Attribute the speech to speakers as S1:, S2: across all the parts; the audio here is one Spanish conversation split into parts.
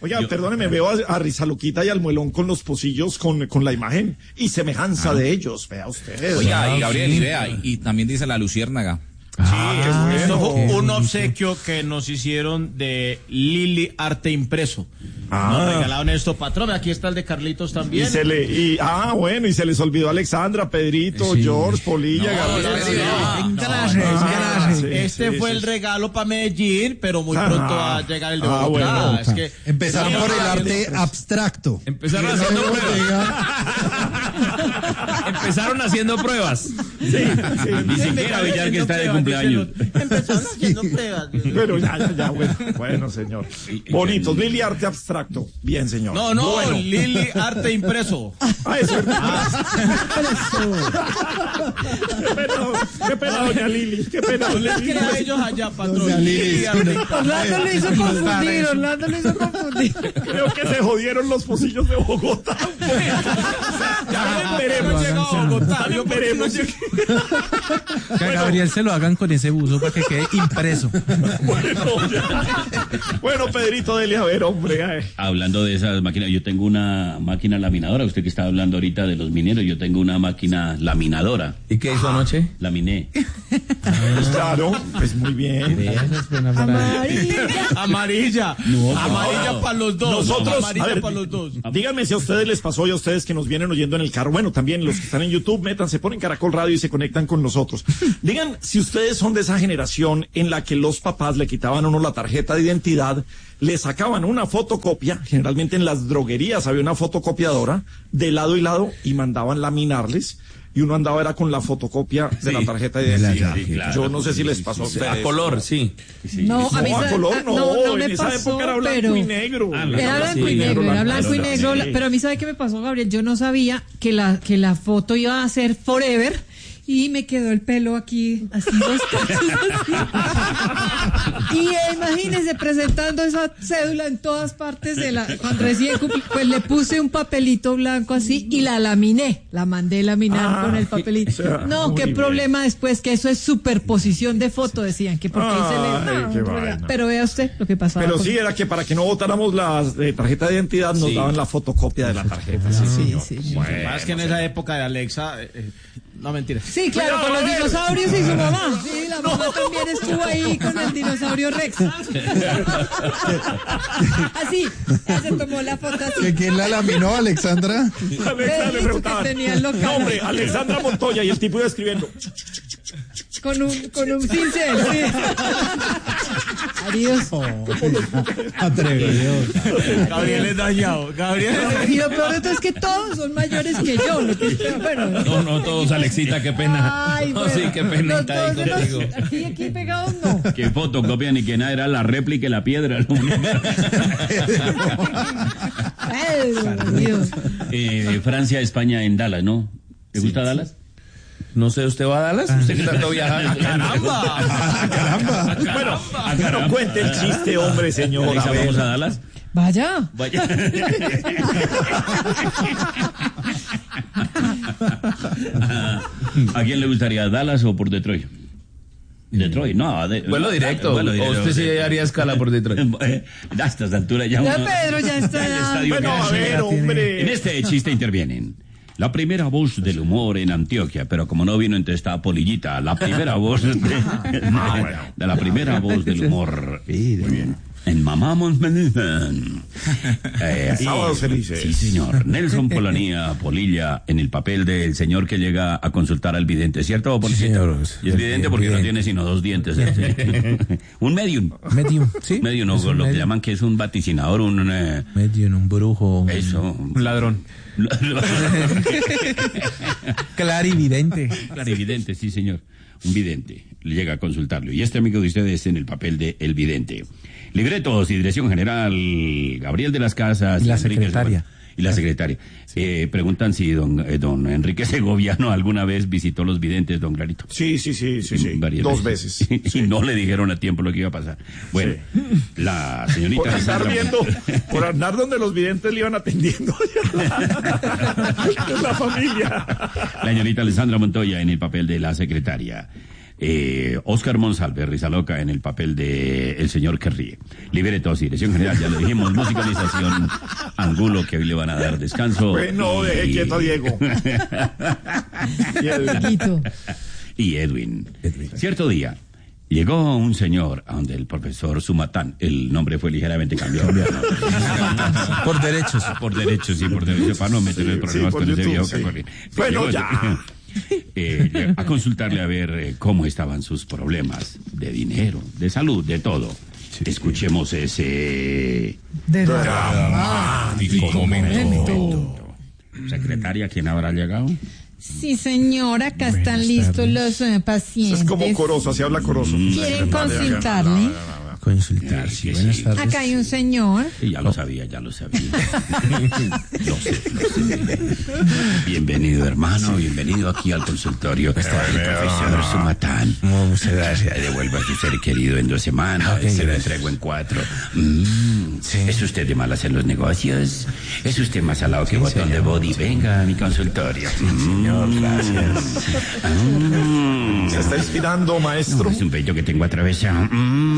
S1: Oiga, perdóneme, veo a Rizaluquita y al Muelón con los pocillos con la imagen y semejanza de ellos, vea usted.
S2: Oiga, y Gabriel, y vea, y también dice la luciérnaga.
S3: Esto fue un obsequio que nos hicieron de Lili Arte Impreso. Nos regalaron esto, patrón. Aquí está el de Carlitos también.
S1: Y se les olvidó Alexandra, Pedrito, George, Polilla, Gabriel.
S3: Gracias. Este fue el regalo para Medellín, pero muy pronto va a llegar el de Bogotá.
S1: Bueno.
S3: Es que
S4: empezaron por el arte abstracto.
S2: Empezaron haciendo pruebas. Ni siquiera Villar, que está de cumpleaños.
S3: Empezaron haciendo pruebas.
S1: Pero ya, bueno, señor. Bonitos, Lili Arte Abstracto. Bien, señor.
S3: No,
S1: bueno.
S3: Lili Arte Impreso.
S1: Es verdad. Qué pena, doña Lili. Qué pena,
S3: les queda a ellos allá, patrón.
S5: Orlando lo hizo confundir.
S1: Creo que se jodieron los pocillos de Bogotá. Ya veremos.
S3: Llegado a Bogotá.
S1: Veremos.
S6: Que a Gabriel se lo hagan con ese buzo para que quede impreso.
S1: Bueno, Pedrito, dele a ver, hombre.
S7: Hablando de esas máquinas, yo tengo una máquina laminadora. Usted que está hablando ahorita de los mineros, yo tengo una máquina laminadora.
S2: ¿Y qué hizo anoche?
S7: Laminé.
S1: Pues claro, pues muy bien.
S3: Amarilla. Amarilla para los dos.
S1: Nosotros,
S3: amarilla para los dos.
S1: Díganme si a ustedes les pasó y a ustedes que nos vienen oyendo en el carro. Bueno, también los que están en YouTube, métanse, ponen Caracol Radio y se conectan con nosotros. Digan si ustedes son de esa generación en la que los papás le quitaban a uno la tarjeta de identidad, le sacaban una fotocopia, generalmente en las droguerías había una fotocopiadora, de lado y lado, y mandaban laminarles. Y uno andaba era con la fotocopia de la tarjeta de identidad.
S7: Claro.
S1: Yo no sé si les pasó a ustedes.
S2: A color, sí.
S5: No, a mí
S1: a color no,
S5: me
S1: en esa
S5: pasó,
S1: época era blanco y negro.
S5: Era blanco y negro, era blanco y negro. Pero a mí, ¿sabe qué me pasó, Gabriel? Yo no sabía que la foto iba a ser forever. Y me quedó el pelo aquí, así dos cachos así. Y imagínense, presentando esa cédula en todas partes cuando recién cumplí, pues le puse un papelito blanco así y la laminé, la mandé laminar con el papelito. O sea, no, qué problema después, que eso es superposición de foto, decían, que porque pero vea usted lo que pasaba.
S1: Pero sí, era que para que no votáramos la tarjeta de identidad nos daban la fotocopia de la tarjeta. Sí.
S3: Bueno, más que en esa época de Alexa... No, mentira.
S5: Sí, claro, con los dinosaurios y su mamá. Sí, la mamá también estuvo ahí con el dinosaurio Rex. Así, ya se tomó la foto así.
S4: ¿Quién la laminó, Alexandra?
S1: Alexandra le preguntaban. No, hombre, Alexandra Montoya, y el tipo iba escribiendo.
S5: Con un cincel, sí. Adiós.
S4: Atrevido.
S3: Gabriel es dañado.
S5: Y lo peor de todo es que todos son mayores que yo. Bueno.
S2: No, todos, Alexita, qué pena.
S5: Ay, bueno,
S2: sí, qué penita ahí contigo.
S5: Aquí pegados no.
S7: Qué fotocopia ni que nada, era la réplica y la piedra.
S5: Dios.
S7: Francia, España en Dallas, ¿no? ¿Te gusta Dallas?
S2: No sé, ¿usted va a Dallas? ¿Usted que tanto viaja?
S1: ¡Caramba! Bueno, cuente el chiste, hombre, señor.
S7: ¿Vamos a Dallas?
S5: Vaya.
S7: ¿A quién le gustaría, Dallas o por Detroit? Detroit, no.
S2: Vuelo directo. ¿O usted sí haría escala por Detroit?
S7: A estas alturas ya
S5: uno... Pedro ya está...
S1: Bueno, a ver, hombre.
S7: En este chiste intervienen la primera voz del humor en Antioquia, pero como no vino, entonces está Polillita, la primera voz de la primera voz del humor. Muy bien. En Mamamos
S1: Sábados felices.
S7: Sí, señor. Nelson Polilla en el papel del señor que llega a consultar al vidente, ¿cierto, Policita? Y es vidente porque no tiene sino 2 dientes. Un medium.
S6: Medium, sí.
S7: Medium, no, lo que llaman que es un vaticinador,
S6: medium, un brujo.
S7: Eso.
S2: Un ladrón.
S6: Clarividente.
S7: Clarividente, sí, señor. Un vidente. Le llega a consultarlo. Y este amigo de ustedes en el papel de el vidente. Libretos y dirección general, Gabriel de las Casas.
S6: Y la secretaria.
S7: Y la secretaria. Preguntan si don Enrique Segoviano alguna vez visitó los videntes, don Clarito.
S1: Sí. 2 veces.
S7: Y no le dijeron a tiempo lo que iba a pasar. Bueno, la señorita...
S1: Por andar donde los videntes le iban atendiendo. La familia.
S7: La señorita Alessandra Montoya en el papel de la secretaria. Oscar Monsalve, Risa Loca, en el papel de El Señor que Ríe. Libretos y dirección general, ya lo dijimos, musicalización Angulo, que hoy le van a dar descanso.
S1: Bueno, deje quieto a Diego.
S7: Y Edwin. Cierto día, llegó un señor a donde el profesor Sumatán, el nombre fue ligeramente cambiado.
S6: Por derechos.
S7: Por derechos, sí, por derechos, para no meterle problemas con ese viejo que corre.
S1: Bueno, ya.
S7: A consultarle a ver cómo estaban sus problemas de dinero, de salud, de todo. Escuchemos ese
S5: dramático
S7: momento. Secretaria, ¿quién habrá llegado?
S5: Sí, señora, acá están listos los pacientes.
S1: Es como coroso, así habla coroso.
S5: ¿Quieren consultarle?
S6: Consultar, sí. Buenas tardes.
S5: Acá hay un señor.
S7: Sí, ya lo sabía. Lo sé. Bienvenido, hermano, bienvenido aquí al consultorio del profesor Sumatán.
S6: Muchas gracias.
S7: Le devuelvo a su ser querido en 2 semanas, se lo entrego en 4.
S6: Sí.
S7: ¿Es usted de malas en los negocios? ¿Es usted más salado que botón de body? Venga a mi consultorio.
S6: Señor, gracias.
S1: ¿Se está inspirando, maestro?
S7: Es un peito que tengo atravesado.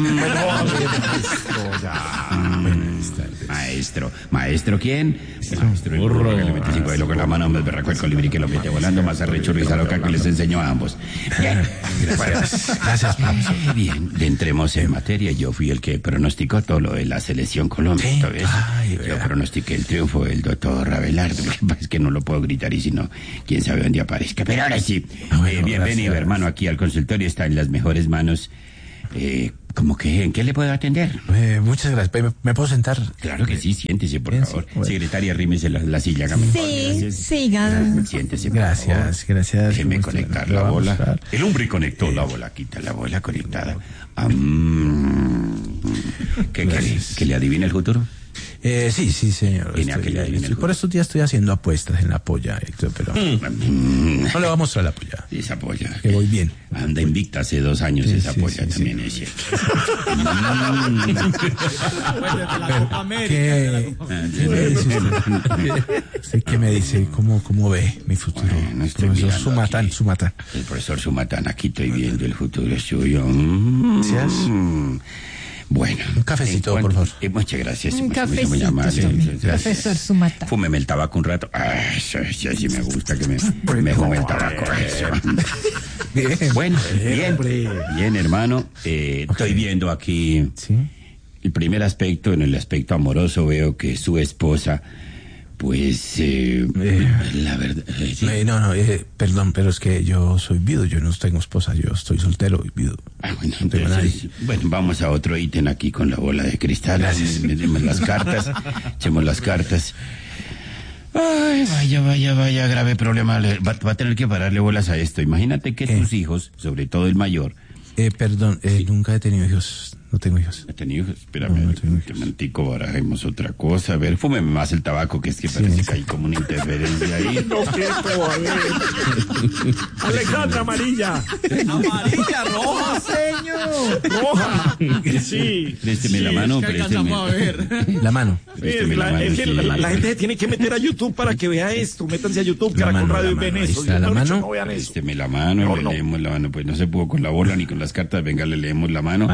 S7: ¿Maestro quién? Maestro el burro que le mete 5 de loco en la mano, más berraco el colibrí que lo mete volando, más arrecho Risa Loca que les enseñó a ambos. Bien.
S6: Gracias, Pablo.
S7: Bien, entremos en materia. Yo fui el que pronosticó todo lo de la selección Colombia.
S6: Sí.
S7: Yo pronostiqué el triunfo del doctor Abelardo. Lo que pasa es que no lo puedo gritar y si no, quién sabe dónde aparezca. Pero ahora sí, bienvenido, gracias, hermano, aquí al consultorio. Está en las mejores manos. ¿Cómo que en qué le puedo atender?
S6: Muchas gracias. ¿Me puedo sentar?
S7: Claro que sí, siéntese, por favor.
S6: Sí, bueno.
S7: Secretaria, arrímese la silla.
S5: Sí, sigan.
S7: Siéntese, por
S6: Gracias.
S7: Déjeme conectar la bola. El hombre conectó la bola, quita la bola conectada. ¿Que le adivine el futuro?
S6: Sí, señor. Por estos días estoy haciendo apuestas en la polla, Héctor, pero no le voy a mostrar la polla.
S7: Esa polla.
S6: Que voy bien.
S7: Anda invicta hace 2 años esa polla, también es cierto.
S6: ¿Qué me dice? ¿Cómo ve mi futuro?
S7: Bueno,
S6: profesor Sumatán.
S7: El profesor Sumatán, aquí estoy viendo el futuro suyo.
S6: Gracias.
S7: Bueno.
S6: Un cafecito, por favor.
S7: Muchas gracias.
S5: Un cafecito, profesor Sumatán.
S7: Fúmeme el tabaco un rato. Eso sí me gusta que me fume el tabaco. Eso. Bueno, bien, hermano. Estoy viendo aquí el primer aspecto. En el aspecto amoroso veo que su esposa, pues, la verdad...
S6: perdón, pero es que yo soy viudo, yo no tengo esposa, yo estoy soltero y viudo.
S7: Bueno, entonces, vamos a otro ítem aquí con la bola de cristal. Echemos las cartas. Ay, vaya, grave problema. Va a tener que pararle bolas a esto. Imagínate que tus hijos, sobre todo el mayor...
S6: Perdón, nunca he tenido hijos. No tengo hijos.
S7: ¿No he tenido hijos? Espérame, no tengo hijos. Mantico, barajemos otra cosa. A ver, fúmeme más el tabaco, que es que parece que hay como una interferencia ahí.
S1: No quiero, a ver. Alejandra, amarilla.
S3: Amarilla, roja,
S5: señor.
S1: Roja. Sí.
S7: Présteme la mano, présteme.
S6: La mano.
S1: La gente tiene que meter a YouTube para que vea esto. Métanse a YouTube, Caracol Radio y ven eso.
S6: La mano.
S1: No vean eso.
S7: Présteme la mano, le leemos la mano. Pues no se pudo con la bola ni con las cartas. Venga, le leemos la mano.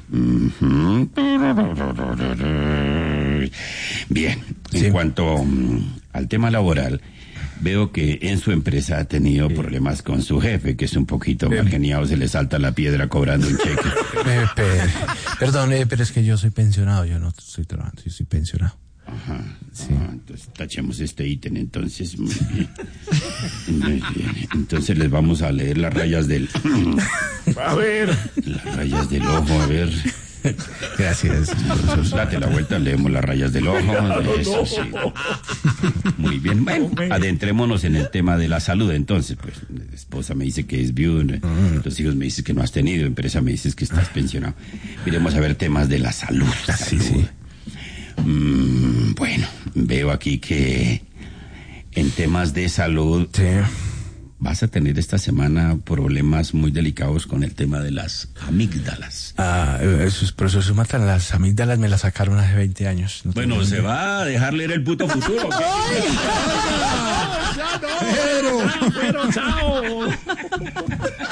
S7: Bien, en cuanto al tema laboral, veo que en su empresa ha tenido problemas con su jefe, que es un poquito mal geniado, se le salta la piedra cobrando un cheque.
S6: Perdón, pero es que yo soy pensionado, yo no estoy trabajando, yo soy pensionado.
S7: Ajá. Entonces tachemos este ítem, entonces. Muy bien. Entonces les vamos a leer las rayas del...
S1: A ver.
S7: Las rayas del ojo, a ver.
S6: Gracias.
S7: Date la vuelta, leemos las rayas del ojo. Eso sí. Muy bien. Bueno, adentrémonos en el tema de la salud. Entonces, pues, la esposa me dice que es viuda, los hijos me dicen que no has tenido, empresa me dices que estás pensionado. Miremos a ver temas de la salud. Sí. Bueno, veo aquí que en temas de salud vas a tener esta semana problemas muy delicados con el tema de las amígdalas.
S6: Profesor Sumatán, las amígdalas me las sacaron hace 20 años. No
S7: bueno, ¿se va a dejar leer el puto futuro?
S1: Pero chao.